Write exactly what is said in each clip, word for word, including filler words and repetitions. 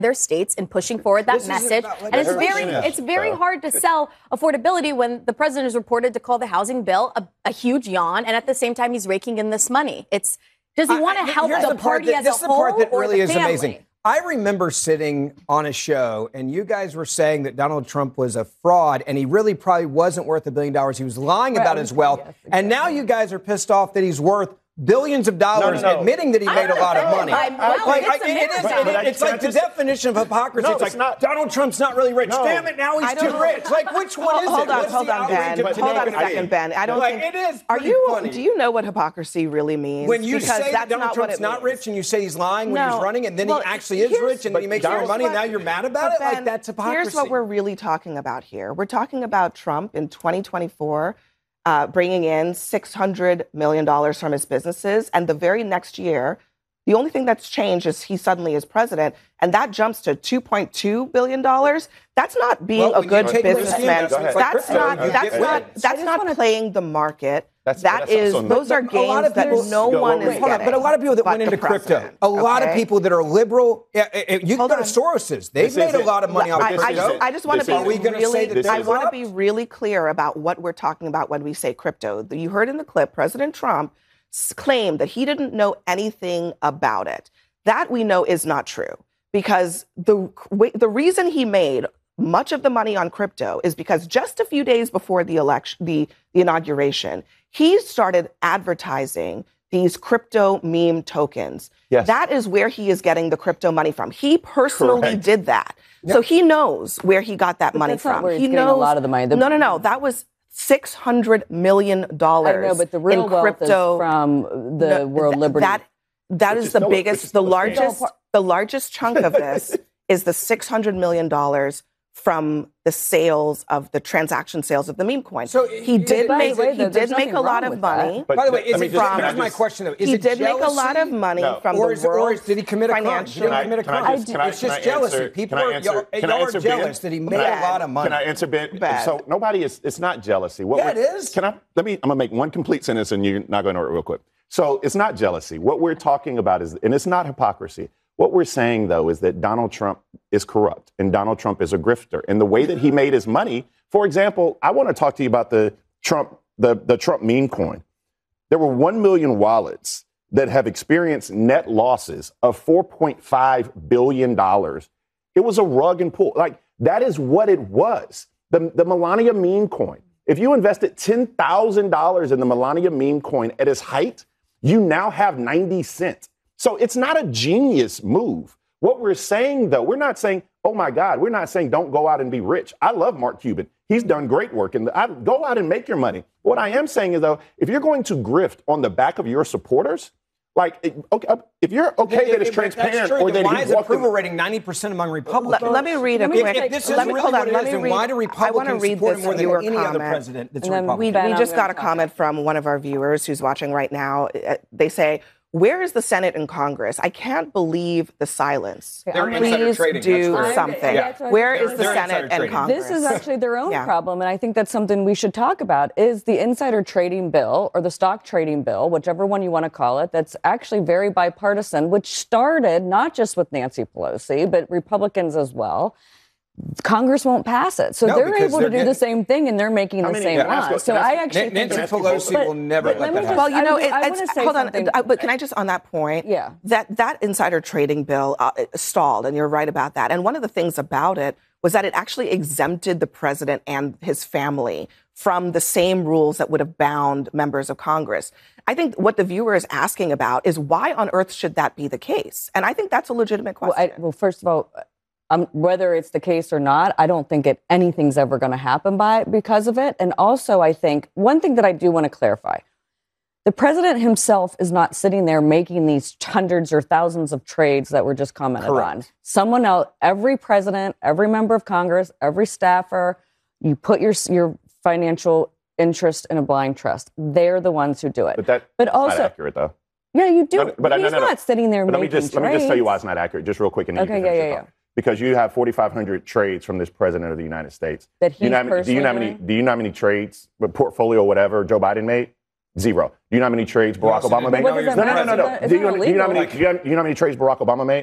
their states in pushing forward that this message. About, like, and it's very it's very hard to sell affordability when the president is reported to call the housing bill a, a huge yawn, and at the same time he's raking in this money. It's does he want to help the, the party that, as this a is whole the part that or really the is family? amazing. I remember sitting on a show, and you guys were saying that Donald Trump was a fraud, and he really probably wasn't worth a billion dollars. He was lying right, about his wealth. yes, exactly. And now you guys are pissed off that he's worth billions of dollars, No, no, no. admitting that he made a lot of money. I- well, Like, it's I- it is- America. it- It's like the just- definition of hypocrisy. No, it's like, it's not. Donald Trump's not really rich. No. Damn it, now I he's don't too know. rich. Like, which one is hold it? on, What's hold the on, outrage Ben. of Hold today on a gonna be? second, Ben. I don't Like, think. it is Are pretty you? funny. Do you know what hypocrisy really means? When you because say that that's Donald not Trump's what it not means. rich and you say he's lying when No. he's running, and then Well, he actually is here's- rich and then he makes more here's money, and what- now you're mad about But it? Like, Ben, that's hypocrisy. Here's what we're really talking about here. We're talking about Trump in twenty twenty-four uh, bringing in six hundred million dollars from his businesses, and the very next year, the only thing that's changed is he suddenly is president, and that jumps to two point two billion dollars. That's not being Well, a when good you take those businessman. investments like That's crypto, not. you That's get not. wins. That's not playing the market. That's- That that's is. also- Those are But a lot gains of that people- no Go, one wait, is Hold on, getting. but a lot of people that but went the into crypto, president, a lot of okay? people that are liberal, yeah, yeah, yeah, you can Hold go to on. Soros's. They've This made a isn't- lot of money off I, I crypto. just, I just want to This be Are we gonna really. say that I this want to is be corrupt? really clear about what we're talking about when we say crypto. You heard in the clip, President Trump s- claimed that he didn't know anything about it. That we know is not true because the the reason he made much of the money on crypto is because just a few days before the election, the, the inauguration, he started advertising these crypto meme tokens. Yes. That is where he is getting the crypto money from. He personally Correct. did that. So he knows where he got that money that's not from. where he's he getting a knows lot of the money. The- no, no, no. That was six hundred million dollars. I know, but the real in wealth crypto is from the no, World th- Liberty. That, that Which is is the still- which is biggest, the still a scam. largest, the largest chunk of this is the six hundred million dollars from the sales of the transaction sales of the meme coin. So he is did it- make, By the way, he though, there's did make nothing a lot wrong of with money. that. But By the way, let is me it, just- here's can I my just- question, though. Is He it did make a jealousy? lot of money No. from Or, the is, or world is, did he commit a crime? financial. Did he commit a Can I crime? just- can I- It's can just I jealousy. answer- People can I are, answer- y'all, can I y'all are answer, jealous Ben? that he made Can a I- lot of money. Can I answer, Ben? Ben. So nobody is, it's not jealousy. What Yeah, we're- it is. Can I, let me, I'm going to make one complete sentence and you're not going to know it real quick. So it's not jealousy. What we're talking about is, and it's not hypocrisy. What we're saying, though, is that Donald Trump is corrupt and Donald Trump is a grifter. And the way that he made his money, for example, I want to talk to you about the Trump, the, the Trump meme coin. There were one million wallets that have experienced net losses of four point five billion dollars. It was a rug and pull. Like, that is what it was. The, the Melania meme coin. If you invested ten thousand dollars in the Melania meme coin at its height, you now have ninety cents. So it's not a genius move. What we're saying, though, we're not saying, oh, my God, we're not saying don't go out and be rich. I love Mark Cuban. He's done great work. And I, go out and make your money. What I am saying is, though, if you're going to grift on the back of your supporters, like, okay, if you're okay that it's If that's transparent true, or then that why he is walked in- approval rating ninety percent among Republicans? Let, let me read a Let me quick. just- If this is let me really hold what on. it Let is, me then read. why do I want Republicans to read support this him more than viewer any other comment. president that's a And then we- Republican? We Ben, just I'm got a gonna comment from one of our viewers who's watching right now. Uh, They say, "Where is the Senate and Congress? I can't believe the silence. They're insider Please trading, do that's true. something. Yeah. That's Where right. is the They're Senate insider and trading. Congress?" This is actually their own Yeah. problem, and I think that's something we should talk about, is the insider trading bill or the stock trading bill, whichever one you want to call it, that's actually very bipartisan, which started not just with Nancy Pelosi, but Republicans as well. Congress won't pass it. So No, they're because able they're to do getting- the same thing, and they're making How the many- same can I ask law. you- So can I I ask- actually Nancy think it's- Pelosi but- will never but let let that me happen. just- Well, you know, I, it, I it's, want to say hold something. on. uh, But can I just, on that point, Yeah. that that insider trading bill uh, stalled, and you're right about that. And one of the things about it was that it actually exempted the president and his family from the same rules that would have bound members of Congress. I think what the viewer is asking about is why on earth should that be the case? And I think that's a legitimate Well, question. I, well, first of all, um, whether it's the case or not, I don't think it anything's ever going to happen by because of it. And also, I think one thing that I do want to clarify: the president himself is not sitting there making these hundreds or thousands of trades that were just commented Correct. on. Someone else, every president, every member of Congress, every staffer, you put your your financial interest in a blind trust. They're the ones who do it. But that, But that's also- not accurate, though. Yeah, you do. No, but I- no, He's no, no. not sitting there But let me making just let me just tell you why trades. it's not accurate, just real quick. And then you Okay, can yeah, finish yeah, your yeah. thought. Because you have forty-five hundred trades from this president of the United States. That do you know he's how many, do you know how personally many doing? do you know how many trades, what portfolio, whatever, Joe Biden made? Zero. Do you know how many trades Barack also Obama didn't made? know he was no, no, no, no, no. president. Do you, It's not do you know how many? illegal. Do you know, do you know how many trades Barack Obama made?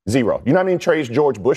Zero. You know how many trades George Bush